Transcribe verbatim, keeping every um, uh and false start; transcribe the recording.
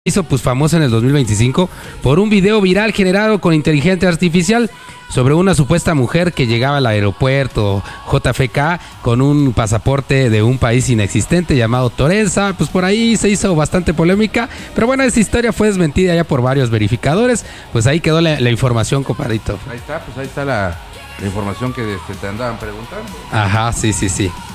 hizo pues famosa en el dos mil veinticinco por un video viral generado con inteligencia artificial sobre una supuesta mujer que llegaba al aeropuerto J F K con un pasaporte de un país inexistente llamado Torenza. Pues por ahí se hizo bastante polémica, pero bueno, esta historia fue desmentida ya por varios verificadores. Pues ahí quedó la, la información, compadrito. Ahí está, pues ahí está la, la información que te, te andaban preguntando. Ajá, sí, sí, sí.